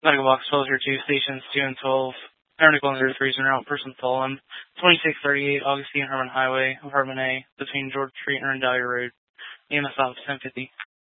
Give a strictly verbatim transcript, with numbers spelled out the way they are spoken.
Medical Box twelve zero two, Stations two and twelve, Nickel zero three is en route, person fallen. twenty-six thirty-eight Augustine Herman Highway, Apartment A, between George Street and Rendalia Road. E M S office ten fifty.